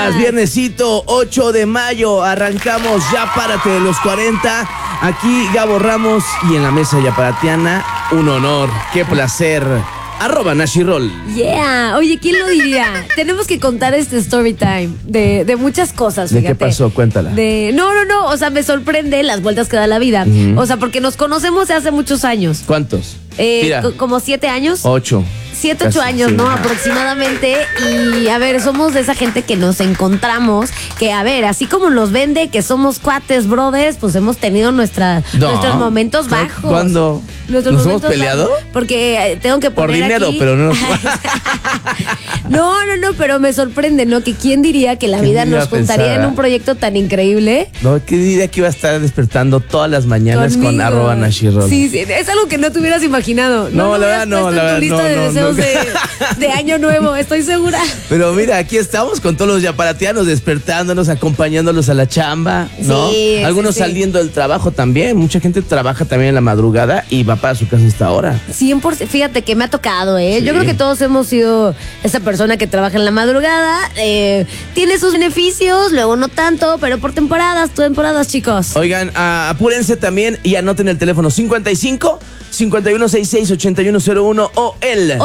días, viernesito 8 de mayo, arrancamos Ya Párate de los 40, aquí Gabo Ramos y en la mesa yaparatiana, un honor, qué placer, @Nashirol. Yeah, oye, ¿quién lo diría? Tenemos que contar este story time de muchas cosas, fíjate. ¿De qué pasó? Cuéntala. No, o sea, me sorprende las vueltas que da la vida, o sea, porque nos conocemos de hace muchos años. ¿Cuántos? Como 7 años. 8. 7, 8 años, ¿no? Aproximadamente. Y a ver, somos de esa gente que nos encontramos, que a ver, así como nos vende que somos cuates, brothers, pues hemos tenido nuestros momentos bajos. ¿Cuándo? ¿Nos hemos peleado? Bajos, porque tengo que poner por dinero, aquí... pero no. No, pero me sorprende, ¿no? Que quién diría que la vida nos juntaría en un proyecto tan increíble. No, ¿qué diría que iba a estar despertando todas las mañanas conmigo, con @Nashirol? Sí, es algo que no te hubieras imaginado. No, la verdad no, la verdad lista de deseos de año nuevo, estoy segura. Pero mira, aquí estamos con todos los yaparatianos despertándonos, acompañándolos a la chamba, ¿no? Sí, algunos sí. saliendo del trabajo también. Mucha gente trabaja también en la madrugada y va para su casa a esta hora. 100%, fíjate que me ha tocado, ¿eh? Sí. Yo creo que todos hemos sido esa persona que trabaja en la madrugada. Tiene sus beneficios, luego no tanto, pero por temporadas, chicos. Oigan, apúrense también y anoten el teléfono 55 5166 8101 o el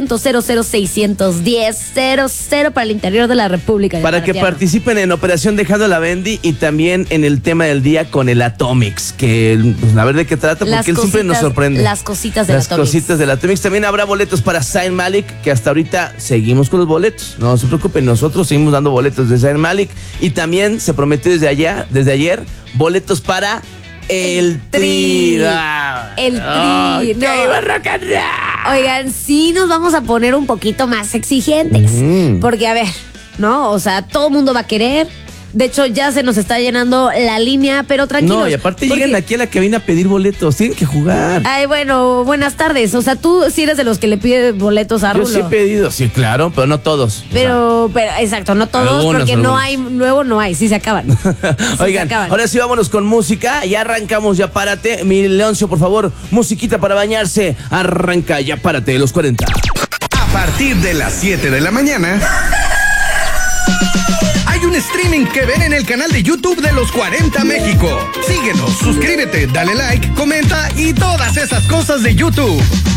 800-00-610-00 para el interior de la República. para que participen en Operación Dejando la Bendy y también en el tema del día con el Atomix, que pues, a ver de qué trata, porque él siempre nos sorprende. Las cositas del Atomix. Las cositas del Atomix. También habrá boletos para Zayn Malik, que hasta ahorita seguimos con los boletos. No se preocupen, nosotros seguimos dando boletos de Zayn Malik. Y también se prometió desde ayer, boletos para el Tri. El Tri. Oigan, sí nos vamos a poner un poquito más exigentes. Porque, a ver, ¿no? O sea, todo el mundo va a querer. De hecho, ya se nos está llenando la línea, pero tranquilos. No, y aparte llegan aquí a la cabina a pedir boletos. Tienen que jugar. Ay, bueno, buenas tardes. O sea, tú sí eres de los que le pide boletos a Rulo. Yo sí he pedido, sí, claro, pero no todos. Pero exacto, no todos, porque no hay, nuevo no hay, sí se acaban. Oigan, ahora sí vámonos con música. Ya arrancamos, Ya Párate. Mi Leoncio, por favor, musiquita para bañarse. Arranca Ya Párate de los 40. A partir de las 7 de la mañana... hay un streaming que ven en el canal de YouTube de Los 40 México. Síguenos, suscríbete, dale like, comenta y todas esas cosas de YouTube.